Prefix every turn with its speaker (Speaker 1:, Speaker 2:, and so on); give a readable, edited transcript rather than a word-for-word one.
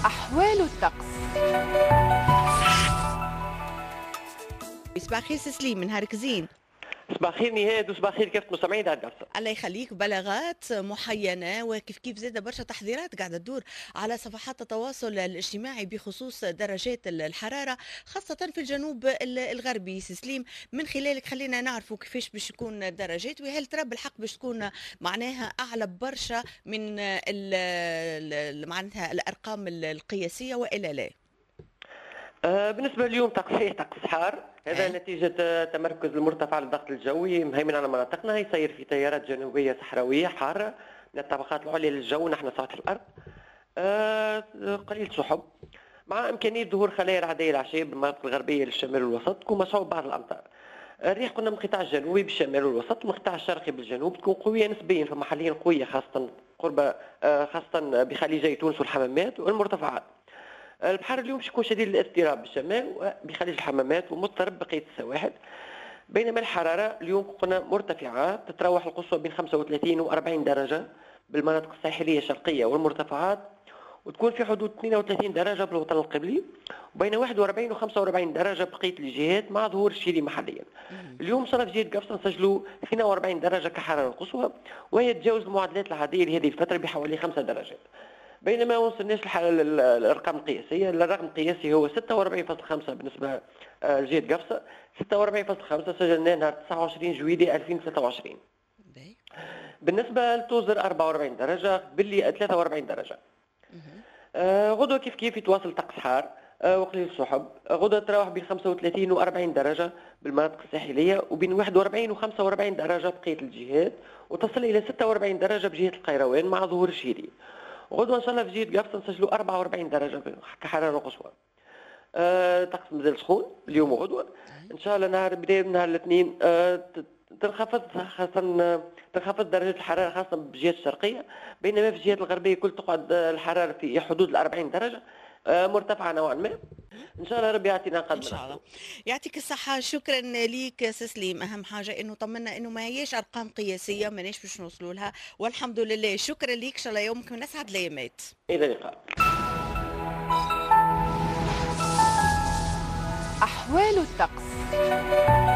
Speaker 1: أحوال الطقس.
Speaker 2: صباح الخير سليم من هارك زين.
Speaker 3: صباح الخير نهاد وصباح الخير كافة مستمعين دار قصة.
Speaker 2: الله يخليك، بلاغات محينة وكيف زاد برشا تحذيرات قاعدة تدور على صفحات التواصل الاجتماعي بخصوص درجات الحرارة خاصة في الجنوب الغربي. سليم من خلالك خلينا نعرفوا كيفاش باش تكون الدرجات، وهل ترى بالحق باش تكون معناها أعلى برشا من معناتها الأرقام القياسية وإلا لا؟
Speaker 3: بالنسبة اليوم طقس حار، هذا نتيجة تمركز المرتفع للضغط الجوي مهيمن على مناطقنا، يسير في تيارات جنوبية صحراوية حارة من الطبقات العليا للجو نحن سطح الأرض. قليل سحب مع إمكانية ظهور خلايا رعدية العشية بالمناطق الغربية للشمال والوسط، تكون مصحوب بعض الأمطار. الريح قلنا من القطاع الجنوبي بالشمال والوسط، من القطاع الشرقي بالجنوب تكون قوية نسبيا، فمحليا قوية خاصة قرب خاصة بخليجي تونس والحمامات والمرتفعات. البحر اليوم باش يكون شديد الاضطراب بالشمال وبخليج الحمامات ومضطرب بقيه السواحل، بينما الحراره اليوم قلنا مرتفعه تتراوح القصوى بين 35 و 40 درجه بالمناطق الساحليه الشرقيه والمرتفعات، وتكون في حدود 32 درجه بالوطن القبلي، وبين 41 و 45 درجه بقيه الجهات مع ظهور الشيلي محليا. اليوم وصلنا في جهه قفصه نسجلوا 42 درجه كحراره القصوى، وهي تجاوز المعدلات العاديه لهذه الفتره بحوالي 5 درجات. بينما ما وصلناش الارقام القياسيه، الرقم القياسي هو 46.5 بالنسبه لجهه قفصه، 46.5 سجلناه نهار 29 جويلية 2023. بالنسبه لتوزر 44 درجه، باللي 43 درجه. غدوه كيف يتواصل طقس حار وقليل السحب، غدوه تراوح بين 35 و 40 درجه بالمناطق الساحليه، وبين 41 و 45 درجه بقيه الجهات، وتصل الى 46 درجه بجهه القيروان مع ظهور الشيري. غدوه ان شاء الله في جهه قفصه نسجلوا 44 درجه كحراره قصوى. طقس مازال سخون اليوم وغدوه، ان شاء الله نهار بدايه نهار الاثنين تنخفض درجه الحراره خاصه بالجهات الشرقيه، بينما في الجهات الغربيه كل تقعد الحراره في حدود ال 40 درجه، مرتفعه نوعا ما. ان شاء الله ربي يعطينا قدر
Speaker 2: ان شاء الله. يعطيك الصحه، شكرا ليك سليم. اهم حاجه انه طمنا انه ما هيش ارقام قياسيه ماناش باش نوصلوا لها، والحمد لله. شكرا ليك، ان شاء الله يومك من اسعد الايامات.
Speaker 3: الى اللقاء.
Speaker 1: أحوال الطقس.